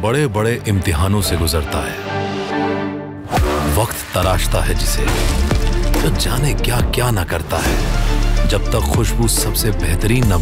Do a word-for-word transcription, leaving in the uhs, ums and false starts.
बड़े बड़े इम्तिहानों से गुजरता है। वक्त तराशता है जिसे, तो जाने क्या क्या ना करता है। जब तक खुशबू सबसे बेहतरीन न